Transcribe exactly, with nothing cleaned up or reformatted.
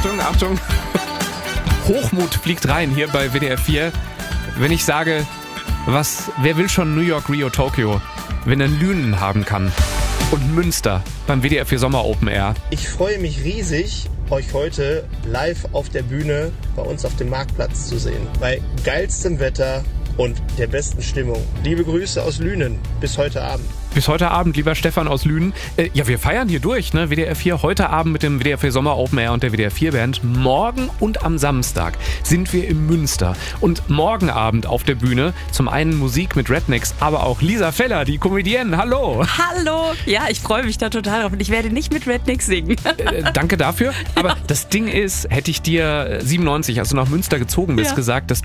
Achtung, Achtung. Hochmut fliegt rein hier bei W D R vier. Wenn ich sage, was, wer will schon New York, Rio, Tokio, wenn er Lünen haben kann? Und Münster beim W D R vier Sommer Open Air. Ich freue mich riesig, euch heute live auf der Bühne bei uns auf dem Marktplatz zu sehen. Bei geilstem Wetter und der besten Stimmung. Liebe Grüße aus Lünen. Bis heute Abend. Bis heute Abend, lieber Stefan aus Lünen. Äh, ja, wir feiern hier durch, ne? W D R vier heute Abend mit dem W D R vier Sommer Open Air und der W D R vier Band. Morgen und am Samstag sind wir im Münster. Und morgen Abend auf der Bühne zum einen Musik mit Rednecks, aber auch Lisa Feller, die Comedienne. Hallo! Hallo! Ja, ich freue mich da total drauf und ich werde nicht mit Rednecks singen. Äh, danke dafür. Aber Ja. das Ding ist, hätte ich dir siebenundneunzig, als du nach Münster gezogen bist, Ja. gesagt, dass